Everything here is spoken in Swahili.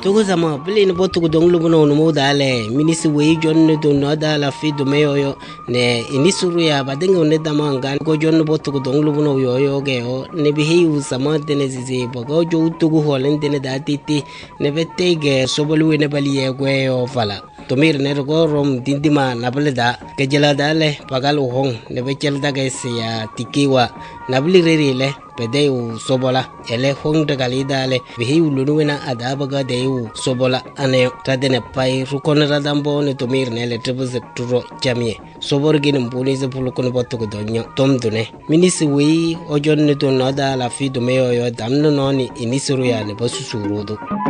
Tugu sama bili ni botu kudong lubu no numu dale minisi wei jon do no dala fi do meyo ne inisuru ya badenga ne damanga ko jon botu kudong lubu no yo ge o ne bihi u sama dene zizi bogo jo tugu holen dene datiti ne bette ge sobolu ne bali ye gwe o fala tomir ne go rom dindima nableda ke jela dale pagal hong ne bechel daga ya tikiwa nabli rerile pedeu sobola ele hong de galidale bihi ulunuena adabaga deu sobola ane tadene pai rukon radambo ne tomir ne le trebuz turo jamie soborgin mbuni ze pulukon botu ko donyo tomdune minisi wi ojon ne to nada la fi do meyo damno noni inisuru ya ne basusurudo